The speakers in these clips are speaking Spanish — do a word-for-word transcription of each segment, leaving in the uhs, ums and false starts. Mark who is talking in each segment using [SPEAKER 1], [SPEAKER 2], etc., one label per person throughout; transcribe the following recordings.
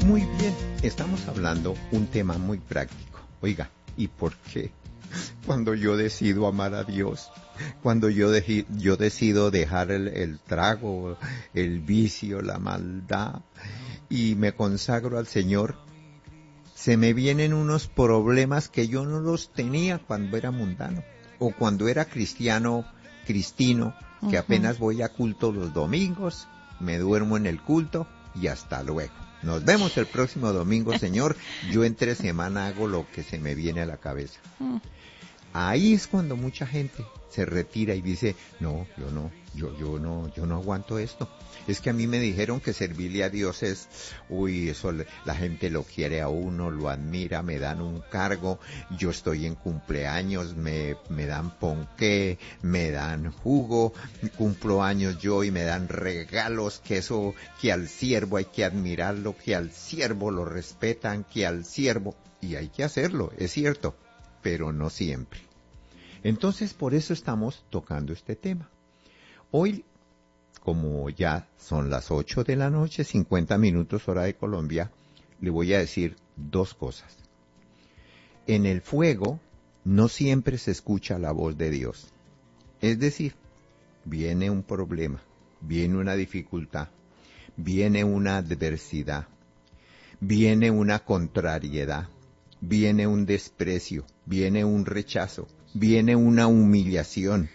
[SPEAKER 1] Muy bien, estamos hablando un tema muy práctico. Oiga, ¿y por qué? Cuando yo decido amar a Dios, cuando yo, deji, yo decido dejar el, el trago, el vicio, la maldad, y me consagro al Señor, se me vienen unos problemas que yo no los tenía cuando era mundano, o cuando era cristiano, cristino, que uh-huh. apenas voy a culto los domingos, me duermo en el culto, y hasta luego. Nos vemos el próximo domingo, Señor. Yo entre semana hago lo que se me viene a la cabeza. Ahí es cuando mucha gente se retira y dice, no, yo no, yo, yo no, yo no aguanto esto. Es que a mí me dijeron que servirle a Dios es, uy, eso la gente lo quiere a uno, lo admira, me dan un cargo, yo estoy en cumpleaños, me, me dan ponqué, me dan jugo, cumplo años yo y me dan regalos, que eso, que al siervo hay que admirarlo, que al siervo lo respetan, que al siervo, y hay que hacerlo, es cierto, pero no siempre. Entonces, por eso estamos tocando este tema. Hoy, como ya son las ocho de la noche, cincuenta minutos hora de Colombia, le voy a decir dos cosas. En el fuego no siempre se escucha la voz de Dios. Es decir, viene un problema, viene una dificultad, viene una adversidad, viene una contrariedad, viene un desprecio, viene un rechazo, viene una humillación.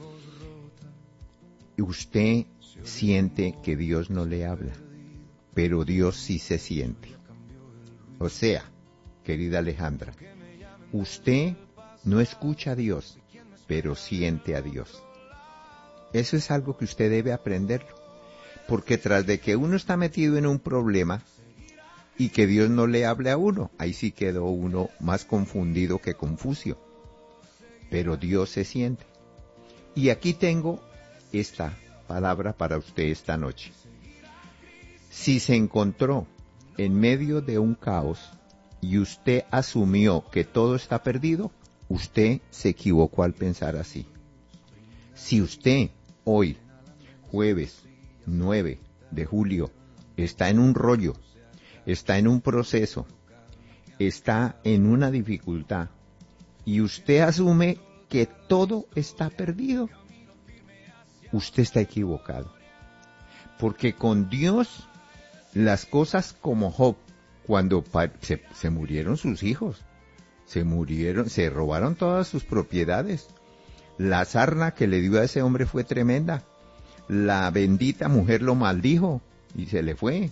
[SPEAKER 1] Y usted siente que Dios no le habla, pero Dios sí se siente. O sea, querida Alejandra, usted no escucha a Dios, pero siente a Dios. Eso es algo que usted debe aprenderlo, porque tras de que uno está metido en un problema y que Dios no le hable a uno, ahí sí quedó uno más confundido que Confucio. Pero Dios se siente. Y aquí tengo esta palabra para usted esta noche. Si se encontró en medio de un caos y usted asumió que todo está perdido, usted se equivocó al pensar así. Si usted hoy, jueves nueve de julio, está en un rollo, está en un proceso, está en una dificultad, y usted asume que todo está perdido, usted está equivocado. Porque con Dios, las cosas como Job, cuando se, se murieron sus hijos, se murieron, se robaron todas sus propiedades. La sarna que le dio a ese hombre fue tremenda. La bendita mujer lo maldijo y se le fue.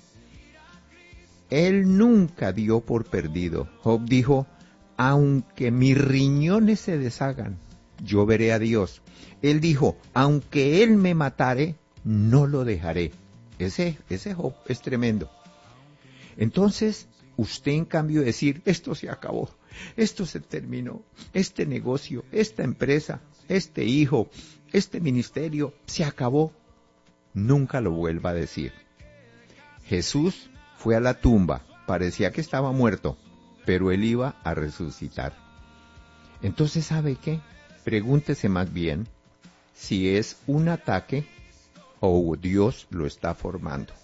[SPEAKER 1] Él nunca dio por perdido. Job dijo, aunque mis riñones se deshagan, yo veré a Dios. Él dijo, aunque Él me matare, no lo dejaré. Ese, ese Job es tremendo. Entonces, usted en cambio decir, esto se acabó, esto se terminó, este negocio, esta empresa, este hijo, este ministerio, se acabó. Nunca lo vuelva a decir. Jesús fue a la tumba, parecía que estaba muerto, pero Él iba a resucitar. Entonces, ¿sabe qué? Pregúntese más bien si es un ataque o Dios lo está formando.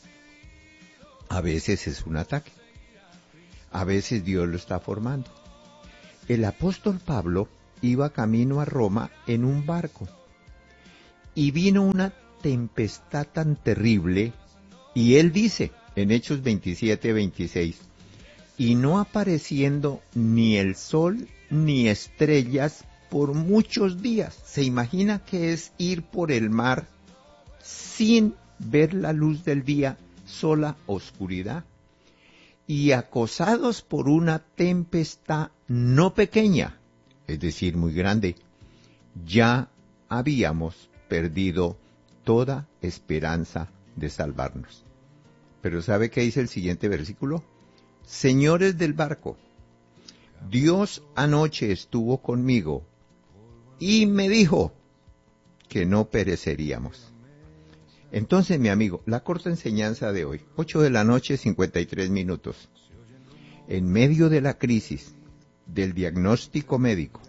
[SPEAKER 1] A veces es un ataque, a veces Dios lo está formando. El apóstol Pablo iba camino a Roma en un barco y vino una tempestad tan terrible y él dice en Hechos veintisiete veintiséis, y no apareciendo ni el sol ni estrellas por muchos días. ¿Se imagina qué es ir por el mar sin ver la luz del día, sola oscuridad? Y acosados por una tempestad no pequeña, es decir, muy grande, ya habíamos perdido toda esperanza de salvarnos. Pero ¿sabe qué dice el siguiente versículo? Señores del barco, Dios anoche estuvo conmigo y me dijo que no pereceríamos. Entonces, mi amigo, la corta enseñanza de hoy, ocho de la noche, cincuenta y tres minutos. En medio de la crisis, del diagnóstico médico,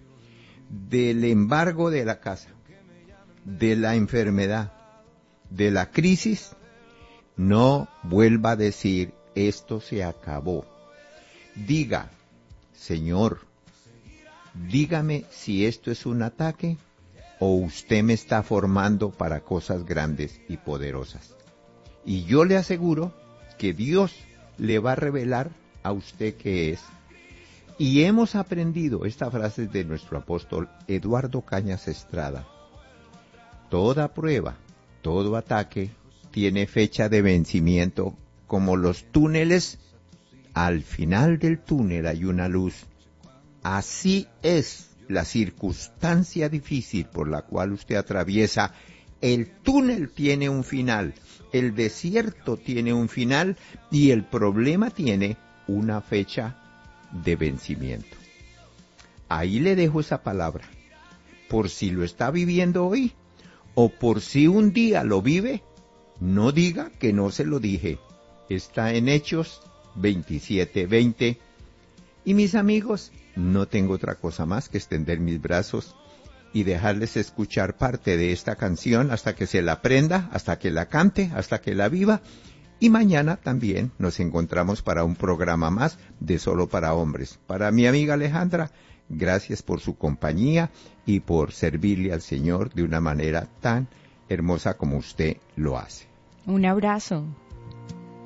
[SPEAKER 1] del embargo de la casa, de la enfermedad, de la crisis, no vuelva a decir esto se acabó. Diga, Señor, dígame si esto es un ataque o usted me está formando para cosas grandes y poderosas. Y yo le aseguro que Dios le va a revelar a usted qué es. Y hemos aprendido esta frase de nuestro apóstol Eduardo Cañas Estrada. Toda prueba, todo ataque tiene fecha de vencimiento, como los túneles. Al final del túnel hay una luz. Así es la circunstancia difícil por la cual usted atraviesa. El túnel tiene un final, el desierto tiene un final y el problema tiene una fecha de vencimiento. Ahí le dejo esa palabra, por si lo está viviendo hoy o por si un día lo vive, no diga que no se lo dije. Está en Hechos veintisiete veinte. Y mis amigos, no tengo otra cosa más que extender mis brazos y dejarles escuchar parte de esta canción hasta que se la aprenda, hasta que la cante, hasta que la viva. Y mañana también nos encontramos para un programa más de Solo para Hombres. Para mi amiga Alejandra, gracias por su compañía y por servirle al Señor de una manera tan hermosa como usted lo hace.
[SPEAKER 2] Un abrazo.